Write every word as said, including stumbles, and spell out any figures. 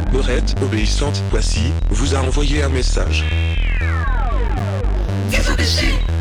Laurette, obéissante, voici, vous a envoyé un message. Désobéissez.